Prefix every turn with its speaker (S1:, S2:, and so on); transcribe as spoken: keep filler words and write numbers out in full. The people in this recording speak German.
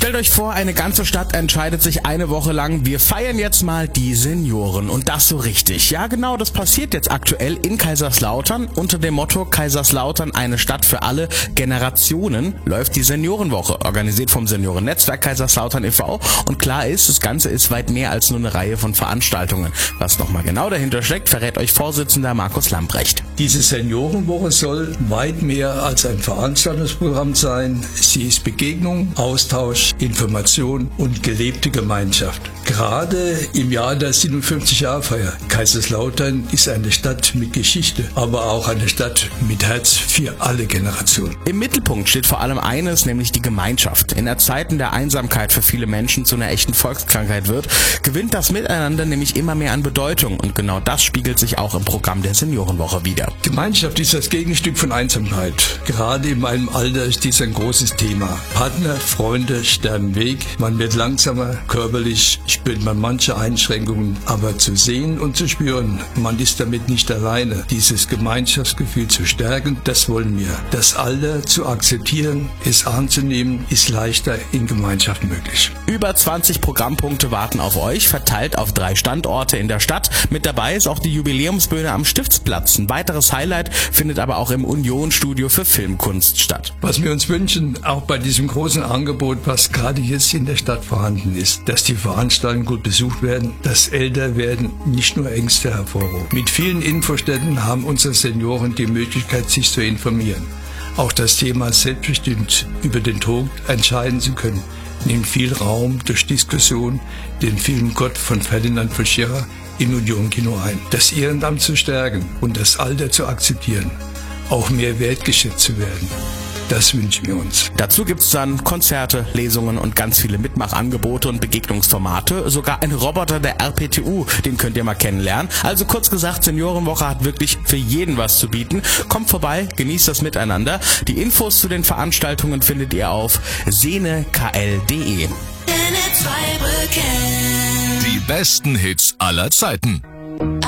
S1: Stellt euch vor, eine ganze Stadt entscheidet sich eine Woche lang, wir feiern jetzt mal die Senioren und das so richtig. Ja genau, das passiert jetzt aktuell in Kaiserslautern. Unter dem Motto Kaiserslautern, eine Stadt für alle Generationen, läuft die Seniorenwoche, organisiert vom Seniorennetzwerk Kaiserslautern e V Und klar ist, das Ganze ist weit mehr als nur eine Reihe von Veranstaltungen. Was nochmal genau dahinter steckt, verrät euch Vorsitzender Markus Lamprecht.
S2: Diese Seniorenwoche soll weit mehr als ein Veranstaltungsprogramm sein. Sie ist Begegnung, Austausch, Information und gelebte Gemeinschaft. Gerade im Jahr der siebenundfünfzig-Jahr-Feier. Kaiserslautern ist eine Stadt mit Geschichte, aber auch eine Stadt mit Herz für alle Generationen.
S1: Im Mittelpunkt steht vor allem eines, nämlich die Gemeinschaft. In der Zeiten der Einsamkeit für viele Menschen zu einer echten Volkskrankheit wird, gewinnt das Miteinander nämlich immer mehr an Bedeutung. Und genau das spiegelt sich auch im Programm der Seniorenwoche wider.
S2: Gemeinschaft ist das Gegenstück von Einsamkeit. Gerade in meinem Alter ist dies ein großes Thema. Partner, Freunde sterben weg, man wird langsamer, körperlich spürt man manche Einschränkungen, aber zu sehen und zu spüren, man ist damit nicht alleine. Dieses Gemeinschaftsgefühl zu stärken, das wollen wir. Das Alter zu akzeptieren, es anzunehmen, ist leichter in Gemeinschaft möglich.
S1: Über zwanzig Programmpunkte warten auf euch, verteilt auf drei Standorte in der Stadt. Mit dabei ist auch die Jubiläumsbühne am Stiftsplatz. Ein weiteres Highlight findet aber auch im Union-Studio für Filmkunst statt.
S2: Was wir uns wünschen, auch bei diesem großen Angebot, was gerade jetzt in der Stadt vorhanden ist, dass die Veranstaltungen gut besucht werden, das Älterwerden nicht nur Ängste hervorruft. Mit vielen Infostätten haben unsere Senioren die Möglichkeit, sich zu informieren. Auch das Thema selbstbestimmt über den Tod entscheiden zu können, nimmt viel Raum durch Diskussion, den Film Gott von Ferdinand von Schirach im Union-Kino ein. Das Ehrenamt zu stärken und das Alter zu akzeptieren, auch mehr wertgeschätzt zu werden. Das wünschen wir uns.
S1: Dazu gibt's dann Konzerte, Lesungen und ganz viele Mitmachangebote und Begegnungsformate. Sogar ein Roboter der R P T U, den könnt ihr mal kennenlernen. Also kurz gesagt, Seniorenwoche hat wirklich für jeden was zu bieten. Kommt vorbei, genießt das Miteinander. Die Infos zu den Veranstaltungen findet ihr auf sene k l punkt d e.
S3: Die besten Hits aller Zeiten.